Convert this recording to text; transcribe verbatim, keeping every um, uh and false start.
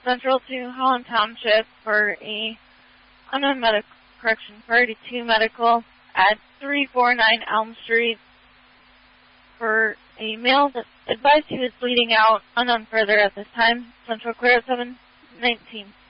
Central to Holland Township for a unknown medical correction forty-two medical at three forty-nine Elm Street for a male that advised he was bleeding out. Unknown further at this time. Central clear at seven nineteen.